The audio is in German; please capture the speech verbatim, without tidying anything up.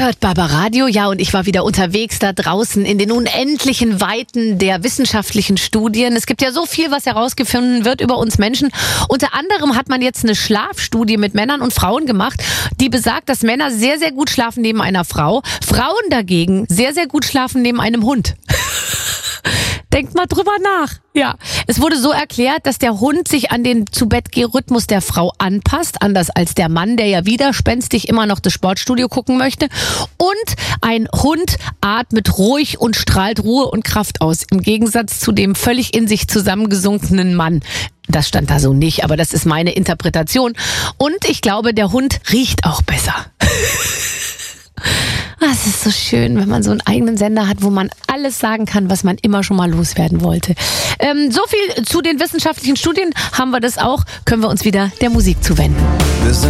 hört Barbaradio, ja, und ich war wieder unterwegs da draußen in den unendlichen Weiten der wissenschaftlichen Studien. Es gibt ja so viel, was herausgefunden wird über uns Menschen. Unter anderem hat man jetzt eine Schlafstudie mit Männern und Frauen gemacht, die besagt, dass Männer sehr, sehr gut schlafen neben einer Frau, Frauen dagegen sehr, sehr gut schlafen neben einem Hund. Denkt mal drüber nach. Ja, es wurde so erklärt, dass der Hund sich an den Zu-Bett-Geh-Rhythmus der Frau anpasst, anders als der Mann, der ja widerspenstig immer noch das Sportstudio gucken möchte. Und ein Hund atmet ruhig und strahlt Ruhe und Kraft aus, im Gegensatz zu dem völlig in sich zusammengesunkenen Mann. Das stand da so nicht, aber das ist meine Interpretation. Und ich glaube, der Hund riecht auch besser. Es ist so schön, wenn man so einen eigenen Sender hat, wo man alles sagen kann, was man immer schon mal loswerden wollte. Ähm, so viel zu den wissenschaftlichen Studien. Haben wir das auch, können wir uns wieder der Musik zuwenden.